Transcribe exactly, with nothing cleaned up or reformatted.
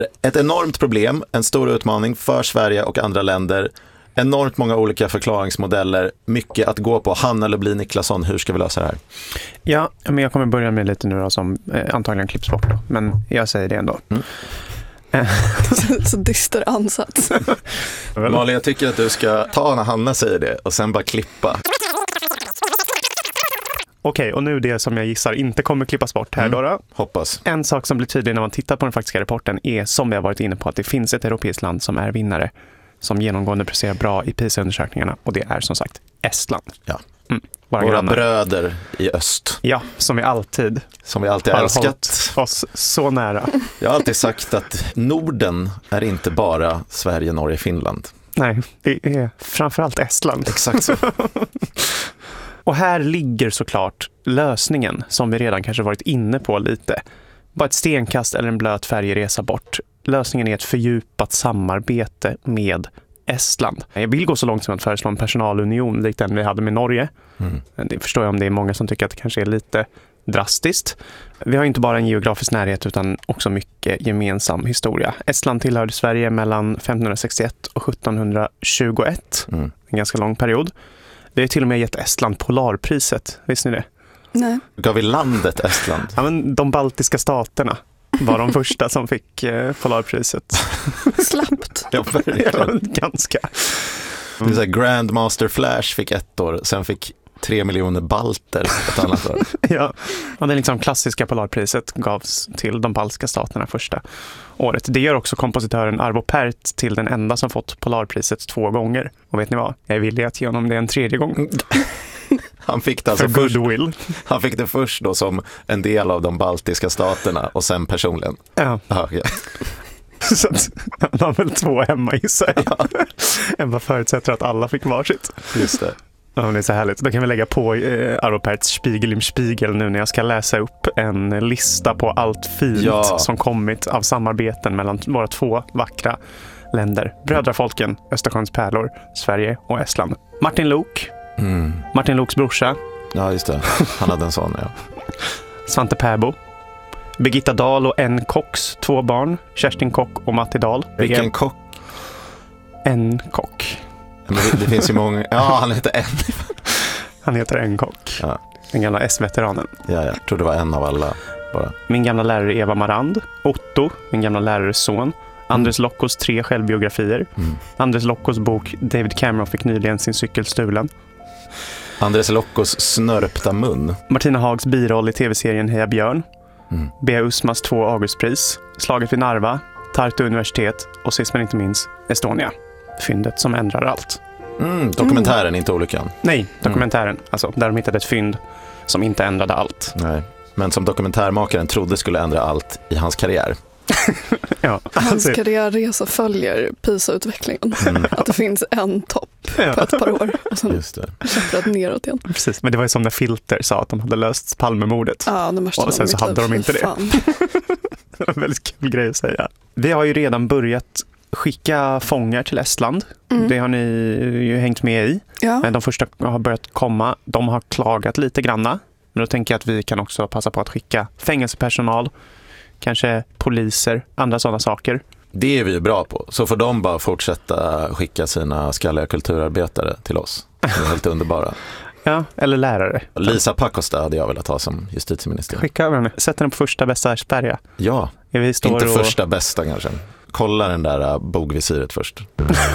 Ett enormt problem, en stor utmaning för Sverige och andra länder. Enormt många olika förklaringsmodeller, mycket att gå på. Hanna eller bli Niklasson, hur ska vi lösa det här? Ja, men jag kommer börja med lite nu då, som eh, antagligen klipps bort då. Men jag säger det ändå. Mm. så, så dyster ansats. Malin, jag tycker att du ska ta när Hanna säger det och sen bara klippa. Okej, och nu det som jag gissar inte kommer klippas bort här mm. då, då. Hoppas. En sak som blir tydlig när man tittar på den faktiska rapporten är, som vi har varit inne på, att det finns ett europeiskt land som är vinnare, som genomgående presterar bra i PISA-undersökningarna, och det är som sagt Estland. Ja. Mm. Våra, Våra bröder i öst. Ja, som vi alltid Som vi alltid har älskat. Oss så nära. Jag har alltid sagt att Norden är inte bara Sverige, Norge, Finland. Nej, det är framförallt Estland. Exakt så. Och här ligger såklart lösningen, som vi redan kanske varit inne på lite. Bara ett stenkast eller en blöt färjeresa bort. Lösningen är ett fördjupat samarbete med Estland. Jag vill gå så långt som att föreslå en personalunion likt den vi hade med Norge. Mm. Det förstår jag om det är många som tycker att det kanske är lite drastiskt. Vi har inte bara en geografisk närhet utan också mycket gemensam historia. Estland tillhörde Sverige mellan femtonhundrasextioett och sjuttonhundratjugoett. Mm. En ganska lång period. Vi har till och med gett Estland Polarpriset, visste ni det? Nej. Gav vi landet Estland? Ja, men de baltiska staterna var de första som fick eh, Polarpriset. Slappt. Ja, verkligen. Ganska. Mm. Det är Grandmaster Flash fick ett år, sen fick tre miljoner balter ett annat år. Ja, och det liksom klassiska Polarpriset gavs till de baltiska staterna första året. Det gör också kompositören Arvo Pärt till den enda som fått Polarpriset två gånger. Och vet ni vad? Jag är villig att ge honom det en tredje gång. Han fick det alltså för först, goodwill. Han fick det först då som en del av de baltiska staterna och sen personligen. Ja. Aha, ja. Så att, han har väl två hemma i sig. Ja. En bara förutsätter att alla fick varsitt. Just det. Ja, det är så härligt. Då kan vi lägga på eh, Arvo Pärts Spiegel im Spiegel nu när jag ska läsa upp en lista på allt fint ja. som kommit av samarbeten mellan våra två vackra länder. Brödrafolken, Östersjöns pärlor, Sverige och Estland. Martin Luuk. Mm. Martin Luuks brorsa. Ja, just det. Han hade en sån, ja. Svante Pääbo. Birgitta Dahl och en Cox, två barn. Kerstin Kock och Matti Dahl. Vilken kock? En kock. Men det, det finns ju många... Ja, han heter en. Han heter en kock. Ja. Den gamla S-veteranen. Ja, jag tror det var en av alla bara. Min gamla lärare Eva Marand. Otto, min gamla lärares son. Andres Lockos tre självbiografier. Mm. Andres Lockos bok David Cameron fick nyligen sin cykel stulen. Andres Lockos snörpta mun. Martina Hags biroll i tv-serien Heja Björn. Mm. Bea Usmas två Augustpris. Slaget vid Narva. Tartu universitet. Och sist men inte minst Estonia. Fyndet som ändrar allt. Mm, dokumentären, mm. inte olyckan. Nej, dokumentären. Mm. Alltså, där de hittade ett fynd som inte ändrade allt. Nej, men som dokumentärmakaren trodde skulle ändra allt i hans karriär. Ja. Hans karriärresa följer PISA-utvecklingen. Mm. Att det finns en topp ja. på ett par år. Och sen Just det. köprat neråt igen. Precis, men det var ju som när Filter sa att de hade löst Palmemordet. Ja, det och sen så hade de inte det. Det var en väldigt kul grej att säga. Vi har ju redan börjat skicka fångar till Estland. Mm. Det har ni ju hängt med i. Ja. De första har börjat komma. De har klagat lite granna. Men då tänker jag att vi kan också passa på att skicka fängelsepersonal, kanske poliser, andra sådana saker. Det är vi ju bra på. Så får de bara fortsätta skicka sina skalliga kulturarbetare till oss. Det är helt underbara. Ja, eller lärare. Lisa Pakosta hade jag velat ha som justitieminister. Skicka över henne. Sätt den på första bästa Asperger. Ja, vi står inte och... första bästa kanske. Kolla den där bogvisiret först.